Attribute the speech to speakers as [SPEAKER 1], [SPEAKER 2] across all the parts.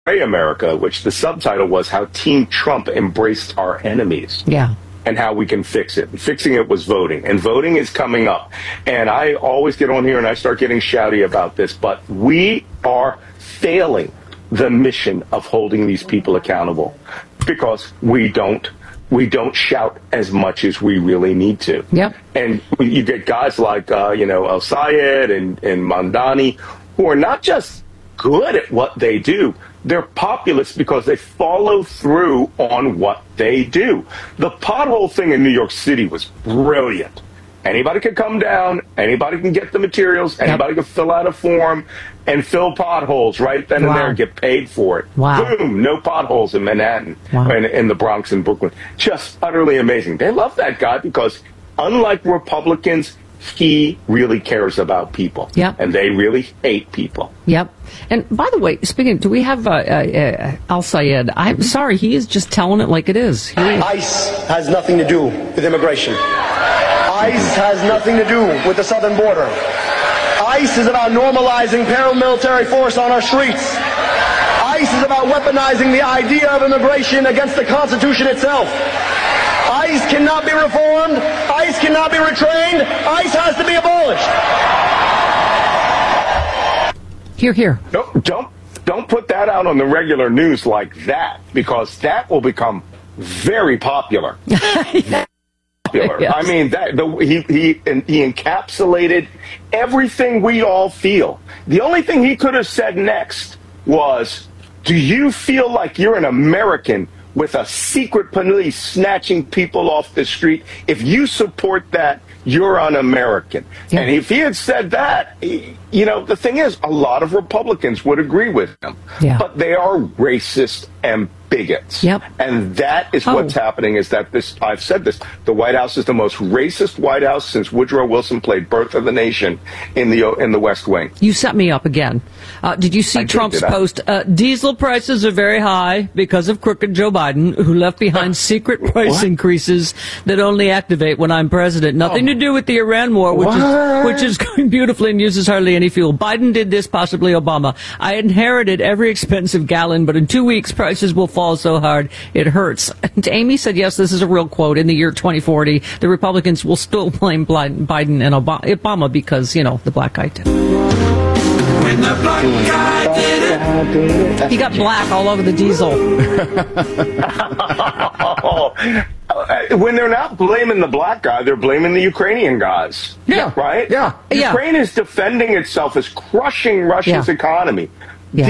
[SPEAKER 1] Gray America, which the subtitle was How Team Trump Embraced Our Enemies.
[SPEAKER 2] Yeah.
[SPEAKER 1] And how we can fix it. Fixing it was voting. And voting is coming up. And I always get on here and I start getting shouty about this, but we are failing the mission of holding these people accountable because we don't shout as much as we really need to.
[SPEAKER 2] Yep.
[SPEAKER 1] And you get guys like, El Sayed and Mamdani, who are not just good at what they do, they're populist because they follow through on what they do. The pothole thing in New York City was brilliant. Anybody can come down, anybody can get the materials, anybody can fill out a form and fill potholes right then and there and get paid for it.
[SPEAKER 2] Wow.
[SPEAKER 1] Boom, no potholes in Manhattan, in the Bronx and Brooklyn. Just utterly amazing. They love that guy because, unlike Republicans, he really cares about people.
[SPEAKER 2] Yep.
[SPEAKER 1] And they really hate people.
[SPEAKER 2] Yep. And by the way, speaking, do we have Al Sayed? I'm sorry, he is just telling it like it is.
[SPEAKER 3] ICE has nothing to do with immigration. ICE has nothing to do with the southern border. ICE is about normalizing paramilitary force on our streets. ICE is about weaponizing the idea of immigration against the Constitution itself. ICE cannot be reformed. ICE cannot be retrained. ICE has to be abolished.
[SPEAKER 2] Hear, hear.
[SPEAKER 1] Don't put that out on the regular news like that, because that will become very popular. Yes. I mean, he encapsulated everything we all feel. The only thing he could have said next was, do you feel like you're an American with a secret police snatching people off the street? If you support that, you're un-American. Yeah. And if he had said that, the thing is, a lot of Republicans would agree with him. Yeah. But they are racist and bigots.
[SPEAKER 2] Yep.
[SPEAKER 1] And that is what's happening, is that I've said this, the White House is the most racist White House since Woodrow Wilson played Birth of the Nation in the West Wing.
[SPEAKER 2] You set me up again. Did you see Trump's post? Diesel prices are very high because of crooked Joe Biden, who left behind secret price increases that only activate when I'm president. Nothing to do with the Iran war, which is going beautifully and uses hardly any fuel. Biden did this, possibly Obama. I inherited every expensive gallon, but in 2 weeks prices will fall so hard it hurts. And Amy said, yes, this is a real quote. In the year 2040, the Republicans will still blame Biden and Obama because, the black guy did it. When the black guy did it. He got black all over the diesel.
[SPEAKER 1] When they're not blaming the black guy, they're blaming the Ukrainian guys.
[SPEAKER 2] Yeah.
[SPEAKER 1] Right?
[SPEAKER 2] Yeah.
[SPEAKER 1] Ukraine is defending itself, as crushing Russia's economy. Yeah.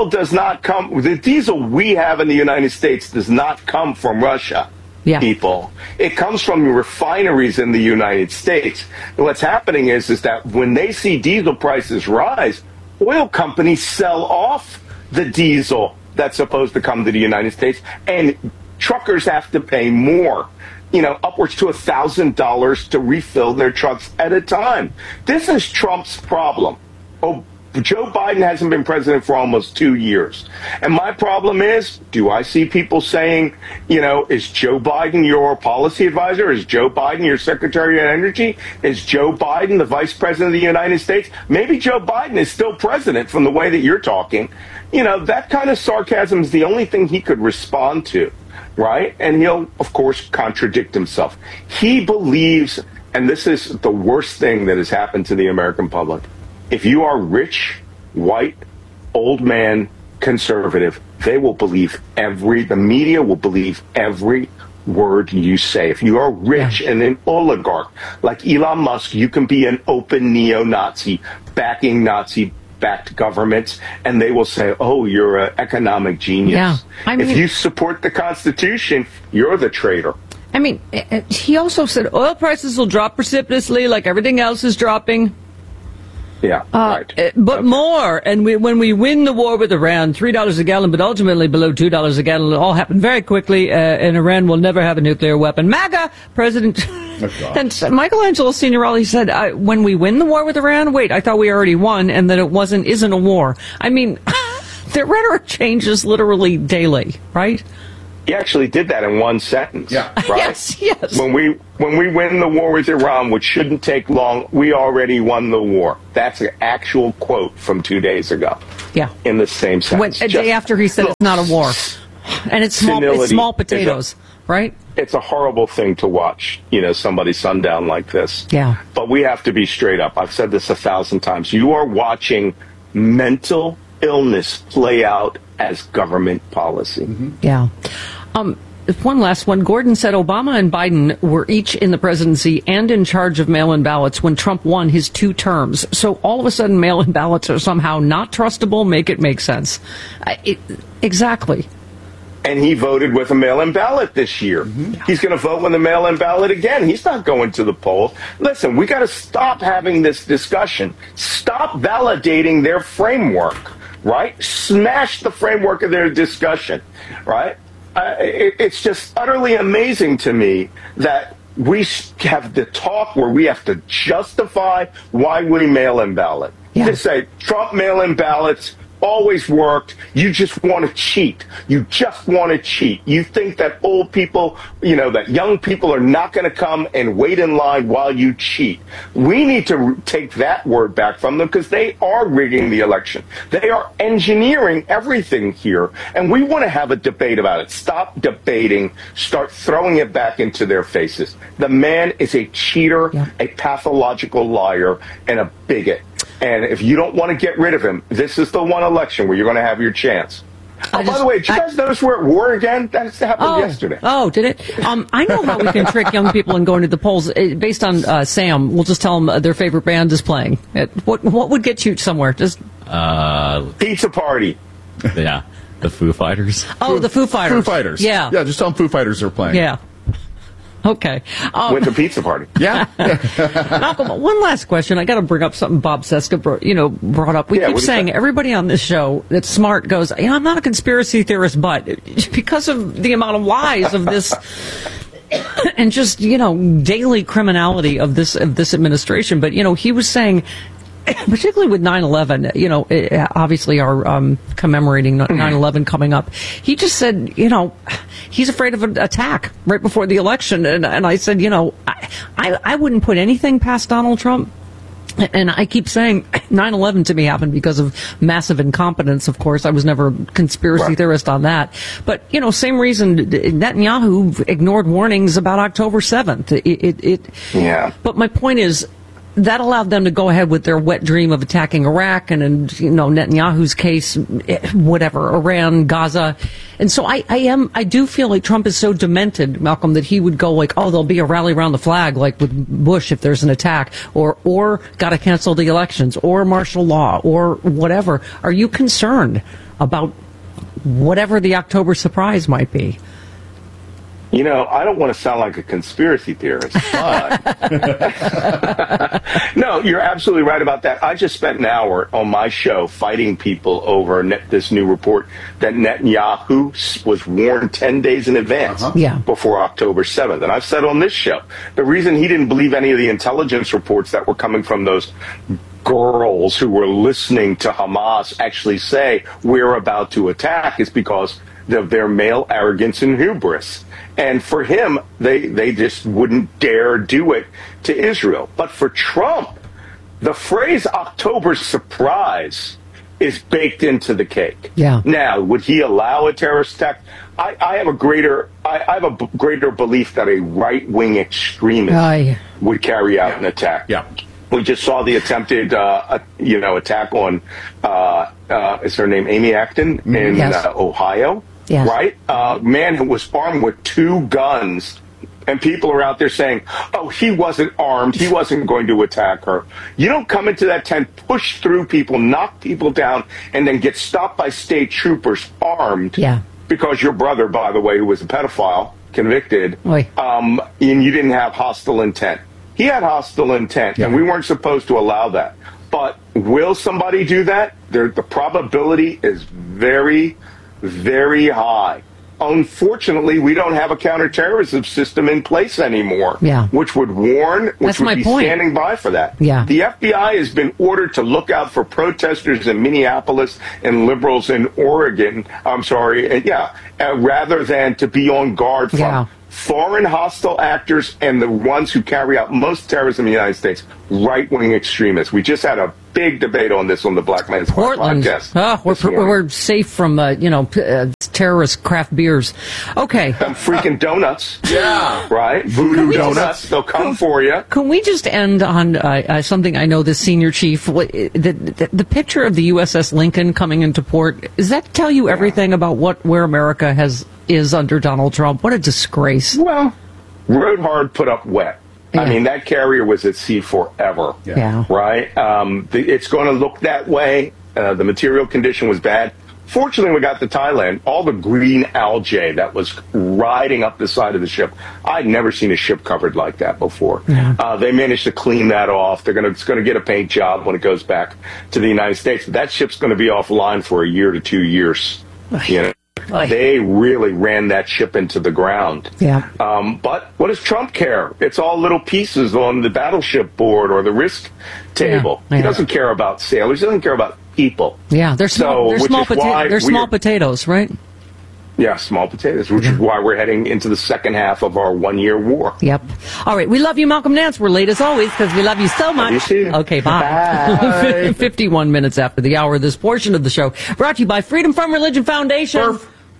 [SPEAKER 1] The diesel we have in the United States does not come from Russia, people. It comes from refineries in the United States. And what's happening is that when they see diesel prices rise, oil companies sell off the diesel that's supposed to come to the United States, and truckers have to pay more, upwards to $1,000 to refill their trucks at a time. This is Trump's problem. Joe Biden hasn't been president for almost 2 years. And my problem is, do I see people saying, is Joe Biden your policy advisor? Is Joe Biden your Secretary of Energy? Is Joe Biden the Vice President of the United States? Maybe Joe Biden is still president from the way that you're talking. That kind of sarcasm is the only thing he could respond to, right? And he'll, of course, contradict himself. He believes, and this is the worst thing that has happened to the American public, if you are rich, white, old man, conservative, they will believe the media will believe every word you say. If you are rich and an oligarch like Elon Musk, you can be an open neo-Nazi, backing Nazi-backed governments, and they will say, oh, you're an economic genius.
[SPEAKER 2] Yeah.
[SPEAKER 1] If you support the Constitution, you're the traitor.
[SPEAKER 2] I mean, he also said oil prices will drop precipitously like everything else is dropping.
[SPEAKER 1] Yeah, right.
[SPEAKER 2] But more, and when we win the war with Iran, $3 a gallon, but ultimately below $2 a gallon, it'll all happen very quickly, and Iran will never have a nuclear weapon. MAGA President and Michelangelo Signorelli said, when we win the war with Iran, wait, I thought we already won, and that it isn't a war. I mean, their rhetoric changes literally daily, right?
[SPEAKER 1] He actually did that in one sentence. Yeah. Right?
[SPEAKER 2] Yes.
[SPEAKER 1] When we win the war with Iran, which shouldn't take long, we already won the war. That's an actual quote from 2 days ago. in the same sense.
[SPEAKER 2] A day after he said it's not a war. And it's small potatoes, right?
[SPEAKER 1] It's a horrible thing to watch, somebody sundown like this.
[SPEAKER 2] Yeah.
[SPEAKER 1] But we have to be straight up. I've said this 1,000 times. You are watching mental illness play out as government policy.
[SPEAKER 2] Mm-hmm. Yeah. One last one. Gordon said Obama and Biden were each in the presidency and in charge of mail-in ballots when Trump won his 2 terms. So all of a sudden, mail-in ballots are somehow not trustable. Make it make sense. Exactly.
[SPEAKER 1] And he voted with a mail-in ballot this year. Mm-hmm. He's going to vote with a mail-in ballot again. He's not going to the polls. Listen, we got to stop having this discussion. Stop validating their framework, right? Smash the framework of their discussion, right? It's just utterly amazing to me that we have the talk where we have to justify why we mail-in ballot. Yeah. To say Trump mail-in ballots always worked. You just want to cheat. You just want to cheat. You think that old people, that young people are not going to come and wait in line while you cheat. We need to take that word back from them because they are rigging the election. They are engineering everything here. And we want to have a debate about it. Stop debating. Start throwing it back into their faces. The man is a cheater, a pathological liar, and a bigot. And if you don't want to get rid of him, this is the one election where you're going to have your chance. By the way, did you guys notice we're at war again? That happened yesterday.
[SPEAKER 2] Oh, did it? I know how we can trick young people into going to the polls. Based on Sam, we'll just tell them their favorite band is playing. What would get you somewhere? Just
[SPEAKER 1] pizza party.
[SPEAKER 4] Yeah, the Foo Fighters.
[SPEAKER 2] Oh, the Foo Fighters.
[SPEAKER 5] Foo Fighters.
[SPEAKER 2] Yeah.
[SPEAKER 5] Yeah, just tell them Foo Fighters are playing.
[SPEAKER 2] Yeah. Okay.
[SPEAKER 1] With the pizza party.
[SPEAKER 5] Yeah.
[SPEAKER 2] Malcolm, one last question. I got to bring up something Bob Cesca brought up. We keep saying everybody on this show that's smart goes, I'm not a conspiracy theorist, but because of the amount of lies of this and just, daily criminality of this administration. But, he was saying, particularly with 9/11, obviously our commemorating 9/11 coming up. He just said, he's afraid of an attack right before the election. And I said, I wouldn't put anything past Donald Trump. And I keep saying 9/11 to me happened because of massive incompetence, of course. I was never a conspiracy theorist on that. But, same reason Netanyahu ignored warnings about October 7th. But my point is, that allowed them to go ahead with their wet dream of attacking Iraq and Netanyahu's case, whatever, Iran, Gaza. And so I do feel like Trump is so demented, Malcolm, that he would go like, there'll be a rally around the flag like with Bush if there's an attack, or got to cancel the elections, or martial law, or whatever. Are you concerned about whatever the October surprise might be?
[SPEAKER 1] I don't want to sound like a conspiracy theorist, but no, you're absolutely right about that. I just spent an hour on my show fighting people over this new report that Netanyahu was warned 10 days in advance before October 7th. And I've said on this show, the reason he didn't believe any of the intelligence reports that were coming from those girls who were listening to Hamas actually say we're about to attack is because of their male arrogance and hubris. And for him, they just wouldn't dare do it to Israel. But for Trump, the phrase October surprise is baked into the cake.
[SPEAKER 2] Yeah.
[SPEAKER 1] Now, would he allow a terrorist attack? I have a greater belief that a right-wing extremist would carry out an attack.
[SPEAKER 5] Yeah.
[SPEAKER 1] We just saw the attempted, attack on, is her name Amy Acton in Ohio?
[SPEAKER 2] Yes.
[SPEAKER 1] Right? Man who was armed with 2 guns, and people are out there saying, he wasn't armed, he wasn't going to attack her. You don't come into that tent, push through people, knock people down, and then get stopped by state troopers armed because your brother, by the way, who was a pedophile, convicted, and you didn't have hostile intent. He had hostile intent, and we weren't supposed to allow that. But will somebody do that? The probability is very, very high. Unfortunately, we don't have a counterterrorism system in place anymore, which would warn, which would be standing by for that.
[SPEAKER 2] Yeah.
[SPEAKER 1] The FBI has been ordered to look out for protesters in Minneapolis and liberals in Oregon, rather than to be on guard foreign hostile actors and the ones who carry out most terrorism in the United States, right-wing extremists. We just had a big debate on this on the Black Man's
[SPEAKER 2] Portland.
[SPEAKER 1] Podcast.
[SPEAKER 2] We're safe from, terrorist craft beers. Okay.
[SPEAKER 1] Freaking donuts.
[SPEAKER 5] Yeah.
[SPEAKER 1] Right? Voodoo donuts. They'll come for you.
[SPEAKER 2] Can we just end on something I know the senior chief, the picture of the USS Lincoln coming into port, does that tell you everything about where America is under Donald Trump? What a disgrace.
[SPEAKER 1] Well, rode hard, put up wet. Yeah. I mean, that carrier was at sea forever.
[SPEAKER 2] Yeah.
[SPEAKER 1] Right? It's going to look that way. The material condition was bad. Fortunately, we got to Thailand. All the green algae that was riding up the side of the ship, I'd never seen a ship covered like that before. Yeah. They managed to clean that off. It's going to get a paint job when it goes back to the United States. But that ship's going to be offline for a year to 2 years. You know? They really ran that ship into the ground.
[SPEAKER 2] Yeah.
[SPEAKER 1] But what does Trump care? It's all little pieces on the battleship board or the risk table. Yeah. He doesn't care about sailors. He doesn't care about people.
[SPEAKER 2] Yeah, they're small potatoes, right?
[SPEAKER 1] Yeah, small potatoes, which is why we're heading into the second half of our one-year war.
[SPEAKER 2] Yep. All right, we love you, Malcolm Nance. We're late as always because we love you so much.
[SPEAKER 1] Love you too.
[SPEAKER 2] Okay, bye. 51 minutes after the hour, this portion of the show brought to you by Freedom From Religion Foundation.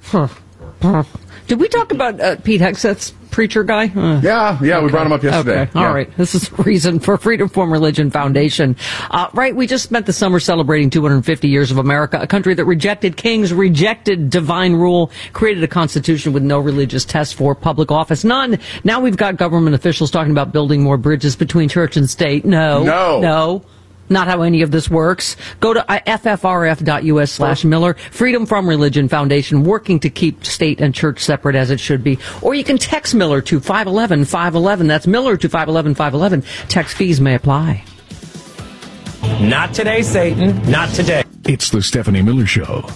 [SPEAKER 2] Did we talk about Pete Hegseth's preacher guy?
[SPEAKER 5] Yeah, okay. We brought him up yesterday.
[SPEAKER 2] Okay. All right. This is the reason for Freedom From Religion Foundation. Right, we just spent the summer celebrating 250 years of America, a country that rejected kings, rejected divine rule, created a constitution with no religious test for public office. None. Now we've got government officials talking about building more bridges between church and state. No. Not how any of this works. Go to ffrf.us/Miller. Freedom From Religion Foundation, working to keep state and church separate as it should be. Or you can text Miller to 511-511. That's Miller to 511-511. Text fees may apply.
[SPEAKER 6] Not today, Satan. Not today.
[SPEAKER 7] It's the Stephanie Miller Show.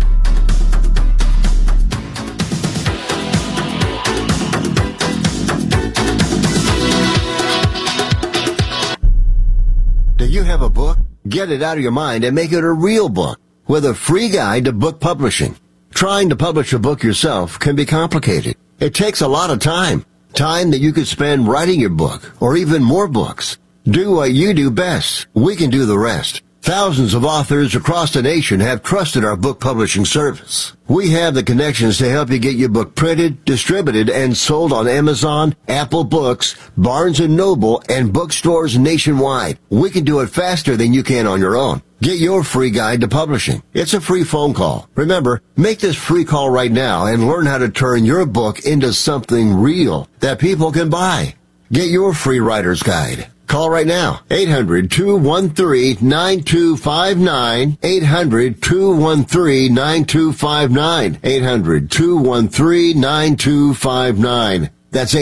[SPEAKER 8] Do you have a book? Get it out of your mind and make it a real book with a free guide to book publishing. Trying to publish a book yourself can be complicated. It takes a lot of time that you could spend writing your book or even more books. Do what you do best. We can do the rest. Thousands of authors across the nation have trusted our book publishing service. We have the connections to help you get your book printed, distributed, and sold on Amazon, Apple Books, Barnes & Noble, and bookstores nationwide. We can do it faster than you can on your own. Get your free guide to publishing. It's a free phone call. Remember, make this free call right now and learn how to turn your book into something real that people can buy. Get your free writer's guide. Call right now, 800-213-9259, 800-213-9259, 800-213-9259. That's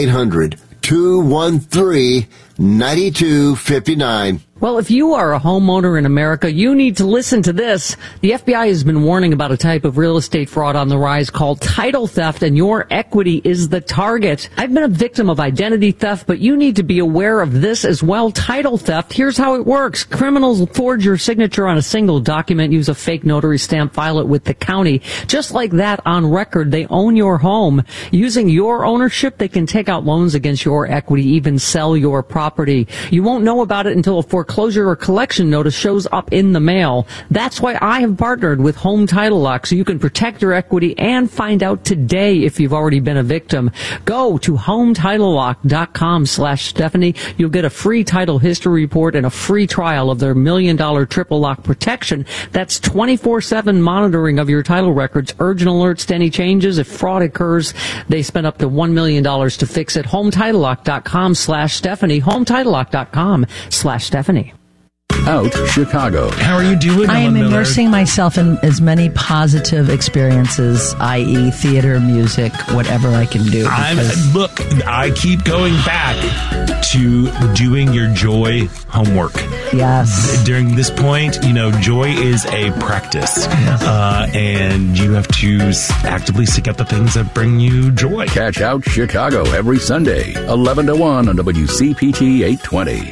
[SPEAKER 8] 800-213-9259.
[SPEAKER 2] Well, if you are a homeowner in America, you need to listen to this. The FBI has been warning about a type of real estate fraud on the rise called title theft, and your equity is the target. I've been a victim of identity theft, but you need to be aware of this as well. Title theft, here's how it works. Criminals forge your signature on a single document, use a fake notary stamp, file it with the county. Just like that, on record, they own your home. Using your ownership, they can take out loans against your equity, even sell your property. You won't know about it until a foreclosure or collection notice shows up in the mail. That's why I have partnered with Home Title Lock, so you can protect your equity and find out today if you've already been a victim. Go to HomeTitleLock.com/Stephanie. You'll get a free title history report and a free trial of their $1 million triple lock protection. That's 24/7 monitoring of your title records, urgent alerts to any changes. If fraud occurs, they spend up to $1 million to fix it. HomeTitleLock.com/Stephanie. HomeTitleLock.com/Stephanie.
[SPEAKER 7] Out Chicago.
[SPEAKER 9] How are you doing?
[SPEAKER 10] I am immersing myself in as many positive experiences, i.e. theater, music, whatever I can do.
[SPEAKER 9] Look, I keep going back to doing your joy homework.
[SPEAKER 10] Yes.
[SPEAKER 9] During this point, joy is a practice. And you have to actively seek out the things that bring you joy.
[SPEAKER 7] Catch Out Chicago every Sunday, 11 to 1 on WCPT 820.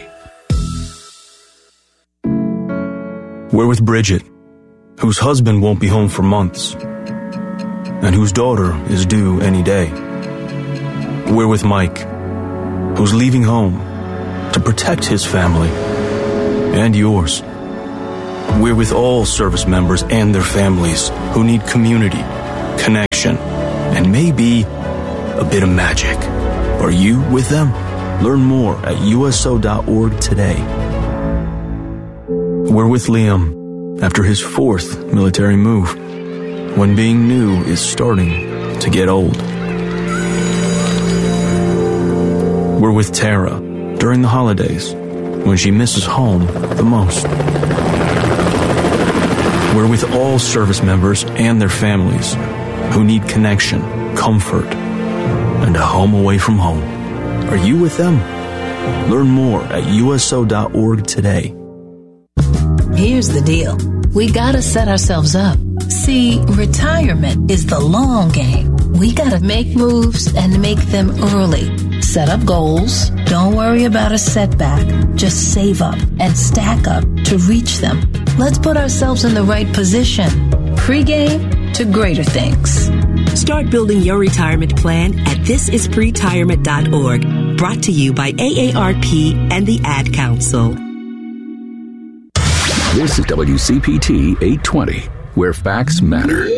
[SPEAKER 11] We're with Bridget, whose husband won't be home for months, and whose daughter is due any day. We're with Mike, who's leaving home to protect his family and yours. We're with all service members and their families who need community, connection, and maybe a bit of magic. Are you with them? Learn more at USO.org today. We're with Liam after his 4th military move, when being new is starting to get old. We're with Tara during the holidays, when she misses home the most. We're with all service members and their families who need connection, comfort, and a home away from home. Are you with them? Learn more at USO.org today.
[SPEAKER 12] Here's the deal. We gotta set ourselves up. See, retirement is the long game. We gotta make moves and make them early. Set up goals. Don't worry about a setback. Just save up and stack up to reach them. Let's put ourselves in the right position. Pre-game to greater things.
[SPEAKER 13] Start building your retirement plan at thisispretirement.org. Brought to you by AARP and the Ad Council.
[SPEAKER 7] This is WCPT 820, where facts matter.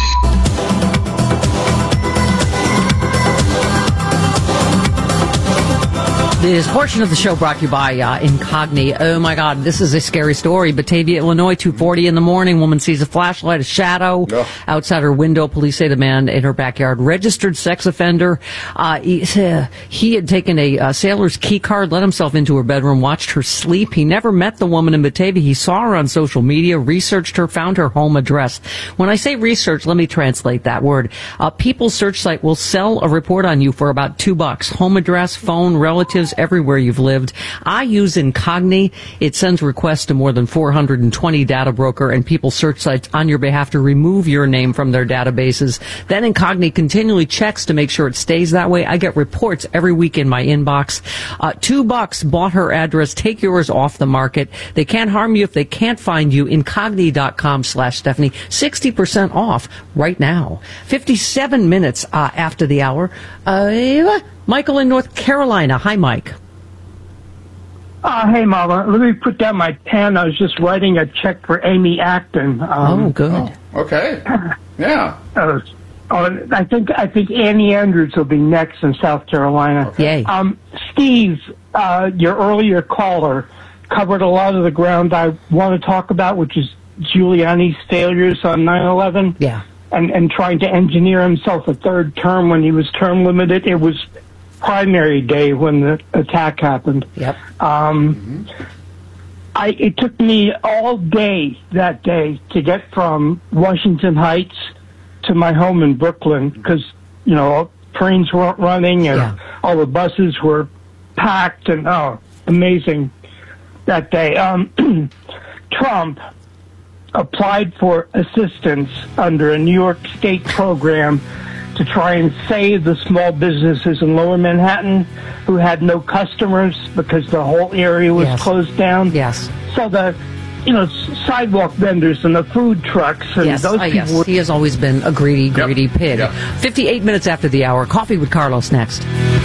[SPEAKER 2] This portion of the show brought to you by Incogni. Oh my God, this is a scary story. Batavia, Illinois, 2:40 in the morning. Woman sees a flashlight, a shadow outside her window. Police say the man in her backyard, registered sex offender. He had taken a sailor's key card, let himself into her bedroom, watched her sleep. He never met the woman in Batavia. He saw her on social media, researched her, found her home address. When I say research, let me translate that word. People's Search Site will sell a report on you for about $2. Home address, phone, relatives, everywhere you've lived. I use Incogni. It sends requests to more than 420 data broker and people search sites on your behalf to remove your name from their databases. Then Incogni continually checks to make sure it stays that way. I get reports every week in my inbox. $2 bought her address. Take yours off the market. They can't harm you if they can't find you. Incogni.com/Stephanie. 60% off right now. 57 minutes after the hour. Michael in North Carolina. Hi, Mike.
[SPEAKER 14] Hey, Mama. Let me put down my pen. I was just writing a check for Amy Acton.
[SPEAKER 2] Good.
[SPEAKER 5] Okay. Yeah.
[SPEAKER 14] I think Annie Andrews will be next in South Carolina.
[SPEAKER 2] Okay. Yay.
[SPEAKER 14] Steve, your earlier caller covered a lot of the ground I want to talk about, which is Giuliani's failures on 9/11.
[SPEAKER 2] Yeah.
[SPEAKER 14] And trying to engineer himself a third term when he was term limited. It was primary day when the attack happened.
[SPEAKER 2] Yep.
[SPEAKER 14] It took me all day that day to get from Washington Heights to my home in Brooklyn because, trains weren't running and all the buses were packed and, amazing that day. Trump applied for assistance under a New York State program to try and save the small businesses in Lower Manhattan who had no customers because the whole area was closed down.
[SPEAKER 2] Yes.
[SPEAKER 14] So the, sidewalk vendors and the food trucks and those people.
[SPEAKER 2] He has always been a greedy pig. Yep. 58 minutes after the hour. Coffee with Carlos next.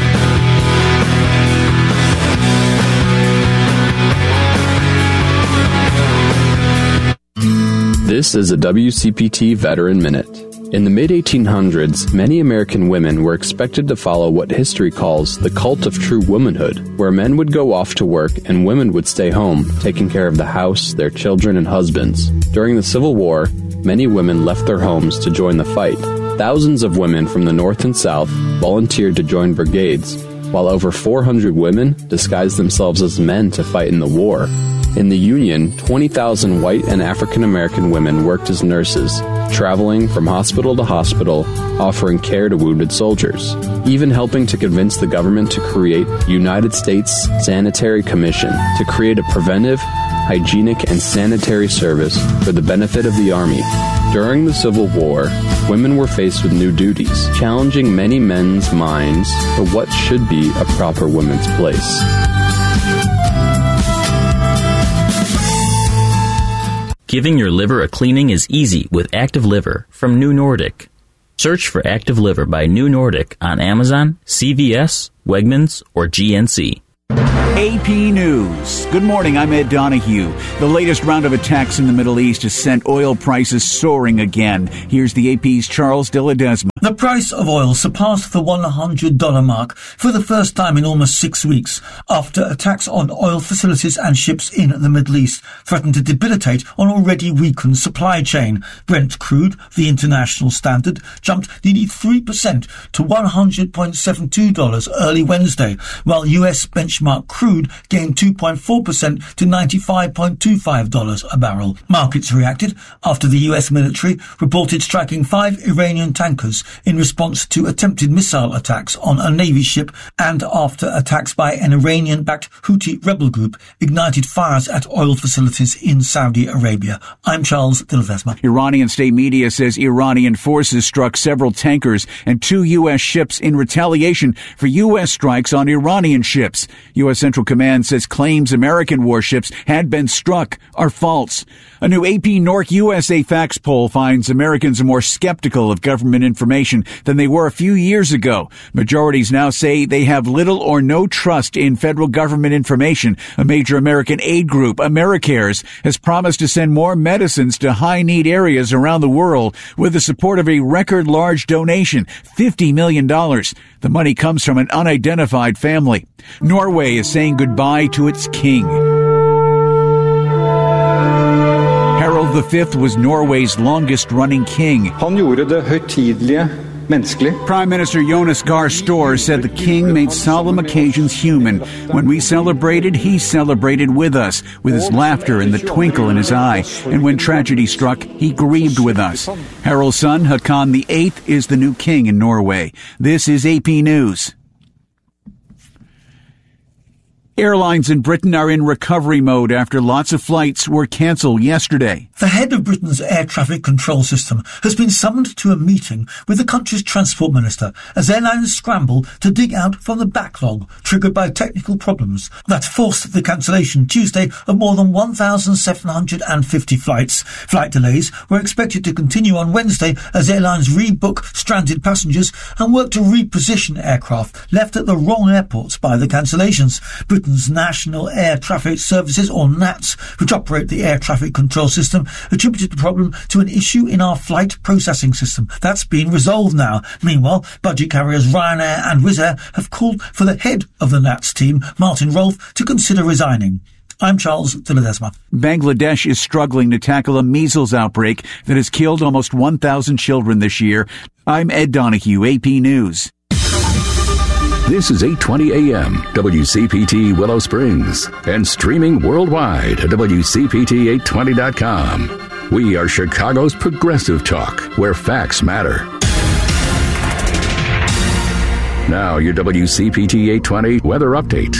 [SPEAKER 15] This is a WCPT Veteran Minute. In the mid-1800s, many American women were expected to follow what history calls the cult of true womanhood, where men would go off to work and women would stay home, taking care of the house, their children, and husbands. During the Civil War, many women left their homes to join the fight. Thousands of women from the North and South volunteered to join brigades, while over 400 women disguised themselves as men to fight in the war. In the Union, 20,000 white and African American women worked as nurses, traveling from hospital to hospital, offering care to wounded soldiers, even helping to convince the government to create United States Sanitary Commission to create a preventive, hygienic, and sanitary service for the benefit of the Army. During the Civil War, women were faced with new duties, challenging many men's minds for what should be a proper woman's place.
[SPEAKER 16] Giving your liver a cleaning is easy with Active Liver from New Nordic.
[SPEAKER 4] Search for Active Liver by New Nordic on Amazon, CVS, Wegmans, or GNC.
[SPEAKER 16] AP News. Good morning, I'm Ed Donahue. The latest round of attacks in the Middle East has sent oil prices soaring again. Here's the AP's Charles de Ledesma.
[SPEAKER 17] The price of oil surpassed the $100 mark for the first time in almost 6 weeks after attacks on oil facilities and ships in the Middle East threatened to debilitate an already weakened supply chain. Brent crude, the international standard, jumped nearly 3% to $100.72 early Wednesday, while US benchmark crude gained 2.4% to $95.25 a barrel. Markets reacted after the US military reported striking 5 Iranian tankers in response to attempted missile attacks on a Navy ship and after attacks by an Iranian-backed Houthi rebel group ignited fires at oil facilities in Saudi Arabia. I'm Charles de Ledesma.
[SPEAKER 16] Iranian state media says Iranian forces struck several tankers and 2 U.S. ships in retaliation for U.S. strikes on Iranian ships. U.S. Central Command says claims American warships had been struck are false. A new AP NORC USA Facts poll finds Americans are more skeptical of government information than they were a few years ago. Majorities now say they have little or no trust in federal government information. A major American aid group, Americares, has promised to send more medicines to high-need areas around the world with the support of a record-large donation, $50 million. The money comes from an unidentified family. Norway is saying goodbye to its king. Harald V was Norway's longest-running king.
[SPEAKER 18] Han gjorde det høytidelige menneskelig.
[SPEAKER 16] Prime Minister Jonas Gahr Store said the king made solemn occasions human. When we celebrated, he celebrated with us, with his laughter and the twinkle in his eye. And when tragedy struck, he grieved with us. Harald's son, Håkon VIII, is the new king in Norway. This is AP News. Airlines in Britain are in recovery mode after lots of flights were cancelled yesterday.
[SPEAKER 17] The head of Britain's air traffic control system has been summoned to a meeting with the country's transport minister as airlines scramble to dig out from the backlog triggered by technical problems that forced the cancellation Tuesday of more than 1,750 flights. Flight delays were expected to continue on Wednesday as airlines rebook stranded passengers and work to reposition aircraft left at the wrong airports by the cancellations. Britain's National Air Traffic Services, or NATS, which operate the air traffic control system, attributed the problem to an issue in our flight processing system. That's been resolved now. Meanwhile, budget carriers Ryanair and Wizz Air have called for the head of the NATS team, Martin Rolfe, to consider resigning. I'm Charles de Ledesma.
[SPEAKER 16] Bangladesh is struggling to tackle a measles outbreak that has killed almost 1,000 children this year. I'm Ed Donahue, AP News.
[SPEAKER 7] This is 820 AM, WCPT Willow Springs, and streaming worldwide at WCPT820.com. We are Chicago's progressive talk, where facts matter. Now, your WCPT 820 weather update.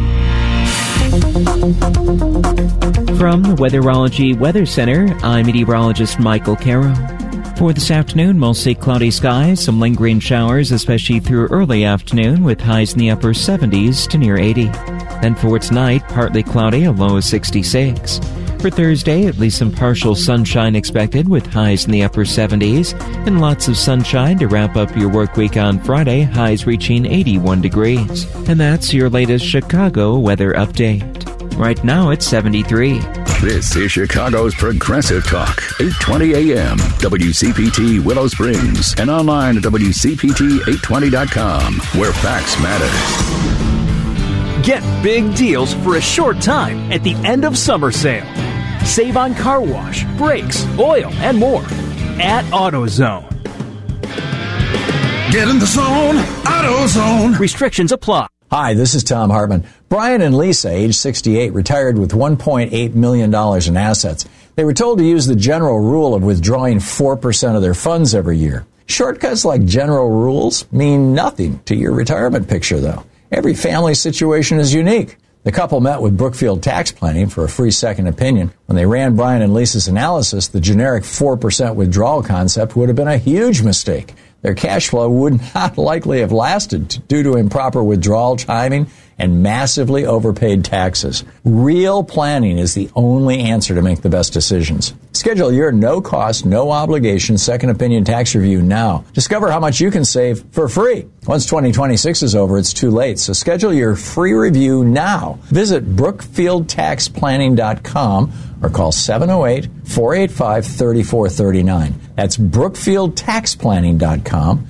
[SPEAKER 19] From the Weatherology Weather Center, I'm meteorologist Michael Caro. For this afternoon, mostly cloudy skies, some lingering showers, especially through early afternoon, with highs in the upper 70s to near 80. Then for tonight, partly cloudy, a low of 66. For Thursday, at least some partial sunshine expected, with highs in the upper 70s, and lots of sunshine to wrap up your work week on Friday, highs reaching 81 degrees. And that's your latest Chicago weather update. Right now, it's 73.
[SPEAKER 7] This is Chicago's Progressive Talk, 820 AM, WCPT Willow Springs, and online at WCPT820.com, where facts matter.
[SPEAKER 20] Get big deals for a short time at the end of summer sale. Save on car wash, brakes, oil, and more at AutoZone.
[SPEAKER 21] Get in the zone, AutoZone.
[SPEAKER 20] Restrictions apply.
[SPEAKER 22] Hi, this is Tom Hartman. Brian and Lisa, age 68, retired with $1.8 million in assets. They were told to use the general rule of withdrawing 4% of their funds every year. Shortcuts like general rules mean nothing to your retirement picture, though. Every family situation is unique. The couple met with Brookfield Tax Planning for a free second opinion. When they ran Brian and Lisa's analysis, the generic 4% withdrawal concept would have been a huge mistake. Their cash flow would not likely have lasted due to improper withdrawal timing and massively overpaid taxes. Real planning is the only answer to make the best decisions. Schedule your no-cost, no-obligation second opinion tax review now. Discover how much you can save for free. Once 2026 is over, it's too late, so schedule your free review now. Visit BrookfieldTaxPlanning.com or call 708-485-3439. That's BrookfieldTaxPlanning.com,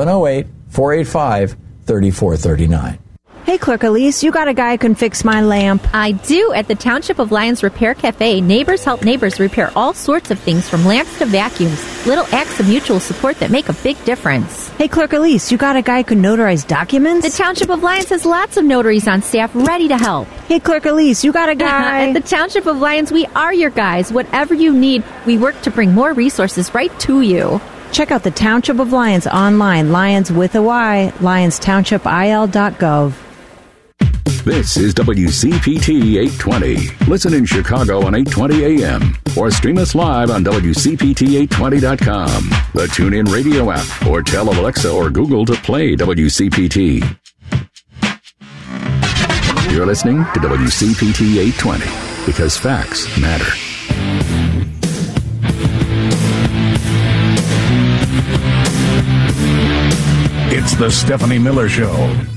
[SPEAKER 22] 708-485-3439.
[SPEAKER 1] Hey, Clerk Elise, you got a guy who can fix my lamp.
[SPEAKER 3] I do. At the Township of Lyons Repair Cafe, neighbors help neighbors repair all sorts of things from lamps to vacuums. Little acts of mutual support that make a big difference.
[SPEAKER 1] Hey, Clerk Elise, you got a guy who can notarize documents?
[SPEAKER 3] The Township of Lyons has lots of notaries on staff ready to help.
[SPEAKER 1] Hey, Clerk Elise, you got a guy?
[SPEAKER 3] At the Township of Lyons, we are your guys. Whatever you need, we work to bring more resources right to you.
[SPEAKER 1] Check out the Township of Lyons online, Lyons with a Y, LyonsTownshipIL.gov.
[SPEAKER 7] This is WCPT 820. Listen in Chicago on 820 AM or stream us live on WCPT820.com, the TuneIn Radio app, or tell Alexa or Google to play WCPT. You're listening to WCPT 820 because facts matter.
[SPEAKER 16] It's the Stephanie Miller Show.